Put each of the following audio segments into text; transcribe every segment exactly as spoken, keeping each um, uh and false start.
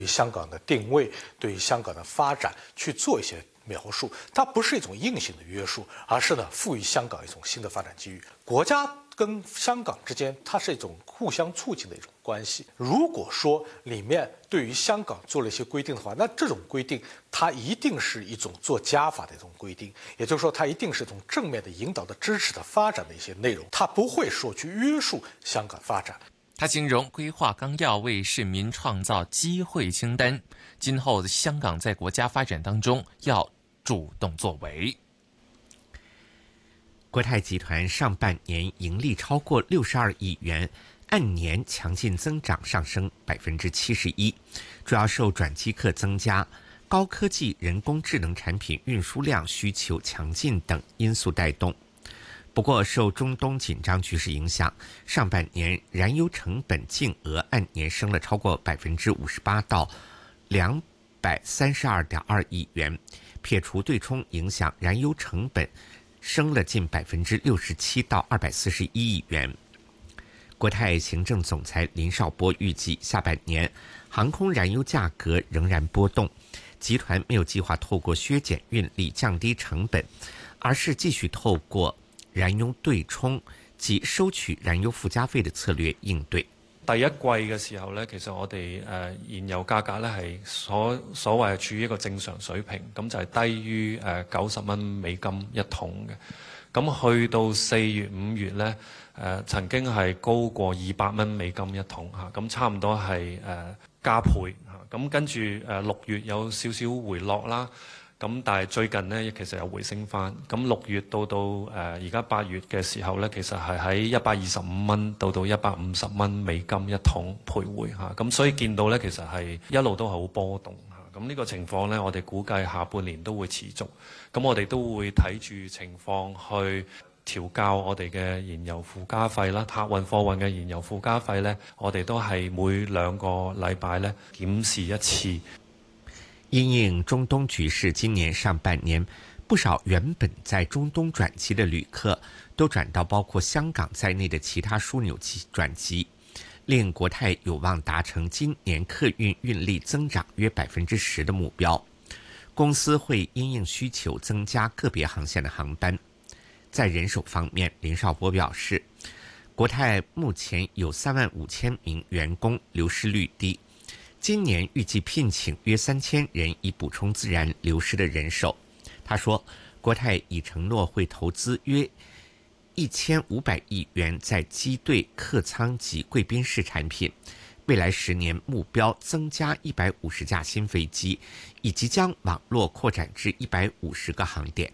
对香港的定位，对于香港的发展去做一些描述。它不是一种硬性的约束，而是呢赋予香港一种新的发展机遇。国家跟香港之间，它是一种互相促进的一种关系。如果说里面对于香港做了一些规定的话，那这种规定它一定是一种做加法的一种规定，也就是说，它一定是一种正面的引导的、支持的发展的一些内容，它不会说去约束香港发展。 他形容规划纲要为市民创造机会清单，今后香港在国家发展当中要主动作为。 国泰集团上半年盈利超过六十二亿元，按年强劲增长上升百分之七十一，主要受转机客增加、高科技人工智能产品运输量需求强劲等因素带动。不过，受中东紧张局势影响，上半年燃油成本净额按年升了超过百分之五十八，到两百三十二点二亿元。撇除对冲影响，燃油成本升了近百分之六十七，到二百四十一亿元。国泰行政总裁林绍波预计，下半年航空燃油价格仍然波动，集团没有计划透過削減運力降低成本，而是繼續透過燃油對沖及收取燃油附加費的策略應對。 第一季嘅時候呢，其實我哋誒燃油價格呢係所所謂係處於一個正常水平，咁就係低於誒九十蚊美金一桶嘅。咁去到四月五月呢，誒曾經係高過二百蚊美金一桶嚇，咁差唔多係誒加倍嚇。咁跟住誒六月有少少回落啦。咁但係最近呢，其實有回升翻。咁六月到到誒而家八月嘅時候呢，其實係喺一百二十五蚊到到一百五十蚊美金一桶徘徊嚇。咁所以見到呢，其實係一路都係好波動嚇。咁呢個情況呢，我哋估計下半年都會持續。咁我哋都會睇住情況去調校我哋嘅燃油附加費啦，客運貨運嘅燃油附加費呢，我哋都係每兩個禮拜呢檢視一次。 因應中東局勢，今年上半年，不少原本在中東轉機的旅客都轉到包括香港在內的其他樞紐轉機，令國泰有望達成今年客運運力增長約百分之十的目標。公司會因應需求增加個別航線的航班。在人手方面，林紹波表示，國泰目前有三萬五千名員工，流失率低。今年預計聘請約三千人，以補充自然流失的人手。他說，國泰已承諾會投資約一千五百億元在機隊、客艙及貴賓室產品。未來十年目標增加一百五十架新飛機，以及將網絡擴展至一百五十個航點。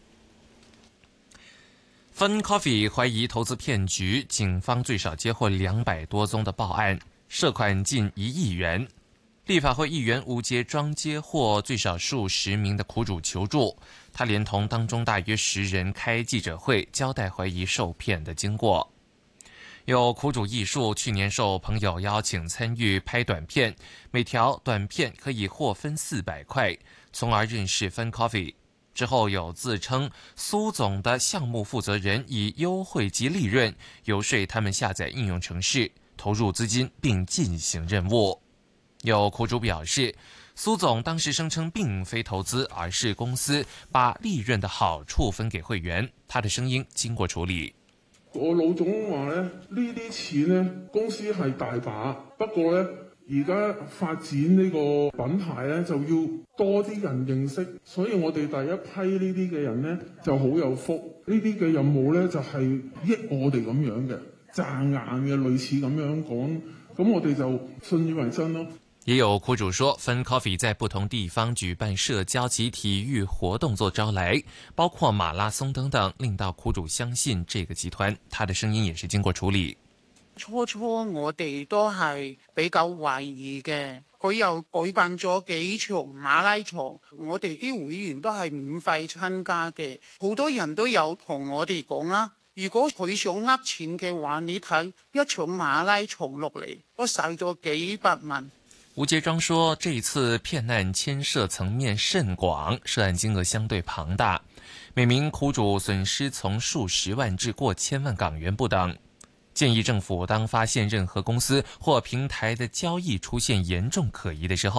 Fun Coffee 懷疑投資騙局，警方最少接獲兩百多宗的報案。涉款近一億元，立法會議員吳傑莊接獲最少數十名的苦主求助，他連同當中大約十人開記者會，交代懷疑受騙的經過。有苦主憶述，去年受朋友邀請參與拍短片，每條短片可以獲分四百塊，從而認識 Fun Coffee。之後有自稱蘇總的項目負責人，以優惠及利潤遊說他們下載應用程式，投入資金並進行任務。有苦主表示，蘇總當時聲稱並非投資，而是公司把利潤的好處分給會員。他的聲音經過處理。 我老總話咧，呢啲錢呢，公司係大把，不過呢，而家發展呢個品牌呢，就要多啲人認識，所以我哋第一批呢啲嘅人呢，就好有福。呢啲嘅任務呢，就係益我哋咁樣嘅。賺硬嘅類似咁樣講，咁我哋就信以為真咯。 也有苦主說 Fun Coffee 在不同地方舉辦社交及體育活動做招來，包括馬拉松等等，令到苦主相信這個集團。他的聲音也是經過處理。 初初我哋都係比較懷疑嘅，佢又舉辦咗幾場馬拉松，我哋啲會員都係免費參加嘅，好多人都有同我哋講啦。如果佢想呃錢嘅話，你睇一場馬拉松落嚟都使咗幾百萬。 吳傑莊說，這一次騙案牽涉層面甚廣，涉案金額相對龐大，每名苦主損失從數十萬至過千萬港元不等。 建议政府当发现任何公司或平台的交易出现严重可疑的时候，